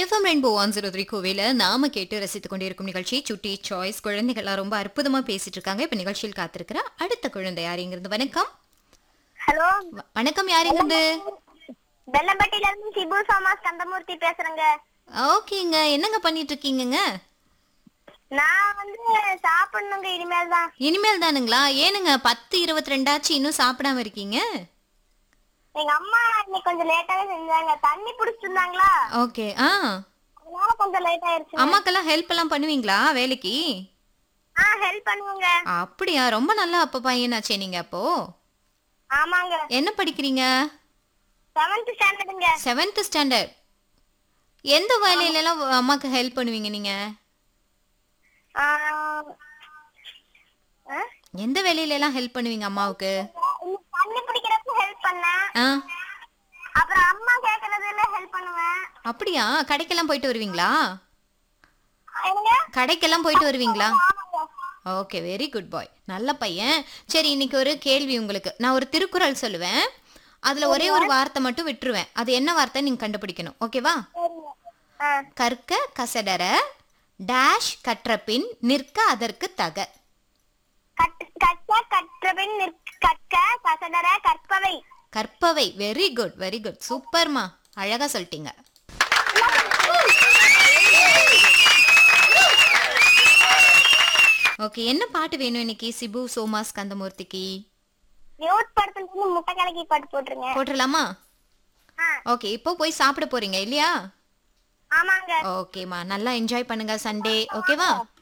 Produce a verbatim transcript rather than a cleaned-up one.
FM rainbow one zero three கோவில நாம கேட்டு ரசித்துக் கொண்டிருக்கும் நிகழ்ச்சி சுட்டி சாய்ஸ். குழந்தைகள்லாம் ரொம்ப அற்புதமா பேசிட்டு இருக்காங்க. இப்ப நிகழ்ச்சியில் காத்திருக்கிற அடுத்த குழந்தை யார் இங்கிருந்து? வணக்கம். ஹலோ வ- வணக்கம், யார் இங்கிருந்து? வெள்ளம்பட்டியில இருந்து சிபு சோமாஸ் கந்தமூர்த்தி பேசுறேங்க. ஓகேங்க, என்னங்க பண்ணிட்டு இருக்கீங்கங்க? நான் வந்து சாப்பிடணுங்க இனிமேல் தான். இனிமேல் தானுங்களா? ஏனுங்க பத்து இருபத்தி ரெண்டாச்சு இன்னும் சாப்பிடாம இருக்கீங்க? எங்க அம்மா இன்னைக்கு கொஞ்சம் லேட்டாவே செஞ்சாங்க. தண்ணி புடிச்சிட்டு இருந்தாங்களா, ஓகே. ஆ, அதனால கொஞ்சம் லேட் ஆயிருச்சு. அம்மாக்கெல்லாம் ஹெல்ப் எல்லாம் பண்ணுவீங்களா வேலைக்கு? ஆ ஹெல்ப் பண்ணுவோங்க. அப்படியா? ரொம்ப நல்லா அப்ப பையனாச்சே நீங்க. அப்போ ஆமாங்க, என்ன படிக்கிறீங்க? செவன்த் ஸ்டாண்டர்டுங்க. Seventh standard. எந்த வேலையில எல்லாம் அம்மாக்கு ஹெல்ப் பண்ணுவீங்க நீங்க? ஆ, எந்த வேலையில எல்லாம் ஹெல்ப் பண்ணுவீங்க அம்மாவுக்கு? இன்னைக்கு தண்ணி பிடிக்கிறப்ப ஹெல்ப் பண்ணேன். ஆ, அப்புறம் அம்மா கேக்குறதுல ஹெல்ப் பண்ணுவேன். அப்படியா? கடைக்கெல்லாம் போயிட்டு வருவீங்களா? என்னங்க? கடைக்கெல்லாம் போயிட்டு வருவீங்களா? ஆமாங்க. ஓகே, வெரி குட் பாய், நல்ல பையன். சரி, இன்னைக்கு ஒரு கேள்வி உங்களுக்கு. நான் ஒரு திருக்குறள் சொல்லுவேன், அதுல ஒரே ஒரு வார்த்தை மட்டும் விட்டுருவேன். அது என்ன வார்த்தை நீங்க கண்டுபிடிக்கணும், ஓகேவா? சரிங்க. ஆ, கற்க கசடர டேஷ் கற்றபின் நிற்க அதற்கு தக. கற்க கற்க கற்றபின் நிற்க கற்க கசடர கற்பவை. கற்பவை. வெரி குட், வெரி குட், சூப்பர்மா, அழகா சொல்லிட்டீங்க. ஓகே, என்ன பாட்டு வேணும் இன்னைக்கு சிபு சோமாஸ் கந்தமூர்த்திக்கு? யூத் படத்துல இருந்து முட்டை கலக்கி பாட்டு போட்டுருங்க. போட்டுடலாமா? ஆ, ஓகே, இப்போ போய் சாப்பிட போறீங்க இல்லையா? ஆமாங்க. ஓகேம்மா, நல்லா என்ஜாய் பண்ணுங்க சண்டே, ஓகேவா?